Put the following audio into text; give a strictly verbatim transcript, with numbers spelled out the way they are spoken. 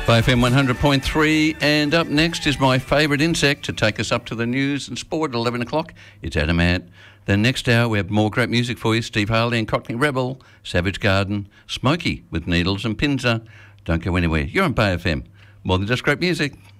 Bay F M one hundred point three, and up next is my favourite insect to take us up to the news and sport at eleven o'clock. It's Adam Ant. Then next hour we have more great music for you. Steve Harley and Cockney Rebel, Savage Garden, Smokey with Needles and Pinzer. Don't go anywhere. You're on Bay F M. More than just great music.